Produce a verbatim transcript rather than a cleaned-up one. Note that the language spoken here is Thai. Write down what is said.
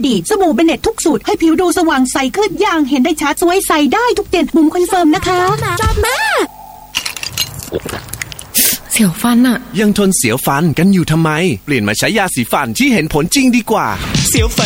ดีสบู่เบเน็ตทุกสูตรให้ผิวดูสว่างใสขึ้นอย่างเห็นได้ชัดสวยใสได้ทุกเจ็ดบุ๋มคอนเฟิร์มนะคะชอบมากเสียวฟันอะยังทนเสียวฟันกันอยู่ทำไมเปลี่ยนมาใช้ยาสีฟันที่เห็นผลจริงดีกว่าเสียวฟัน